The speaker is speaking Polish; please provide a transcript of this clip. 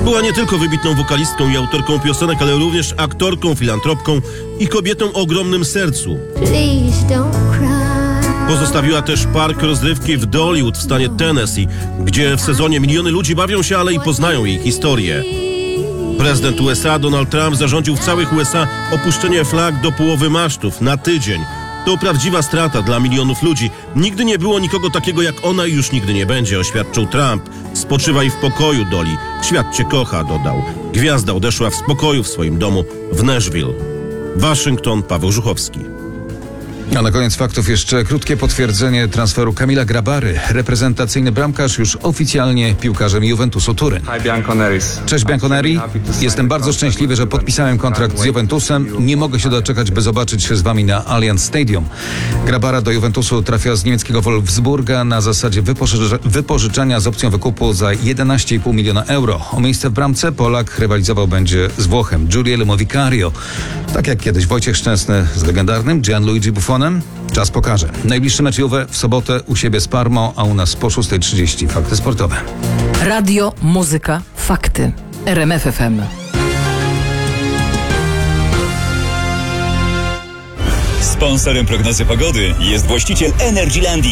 Była nie tylko wybitną wokalistką i autorką piosenek, ale również aktorką, filantropką i kobietą o ogromnym sercu. Pozostawiła też park rozrywki w Dollywood w stanie Tennessee, gdzie w sezonie miliony ludzi bawią się, ale i poznają jej historię. Prezydent USA Donald Trump zarządził w całych USA opuszczenie flag do połowy masztów na tydzień. To prawdziwa strata dla milionów ludzi. Nigdy nie było nikogo takiego jak ona i już nigdy nie będzie, oświadczył Trump. Spoczywaj w pokoju, Dolly. Świat cię kocha, dodał. Gwiazda odeszła w spokoju w swoim domu w Nashville. Waszyngton, Paweł Żuchowski. A na koniec faktów jeszcze krótkie potwierdzenie transferu Kamila Grabary. Reprezentacyjny bramkarz już oficjalnie piłkarzem Juventusu Turyn. Cześć Bianconeri. Jestem bardzo szczęśliwy, że podpisałem kontrakt z Juventusem. Nie mogę się doczekać, by zobaczyć się z wami na Allianz Stadium. Grabara do Juventusu trafia z niemieckiego Wolfsburga na zasadzie wypożyczenia z opcją wykupu za 11,5 miliona euro. O miejsce w bramce Polak rywalizował będzie z Włochem Giuliano Vicario. Tak jak kiedyś Wojciech Szczęsny z legendarnym Gianluigi Buffonem. Czas pokaże. Najbliższy mecz Juve w sobotę u siebie z Parmą, a u nas po 6:30. Fakty sportowe. Radio, muzyka, fakty. RMF FM. Sponsorem prognozy pogody jest właściciel Energylandii.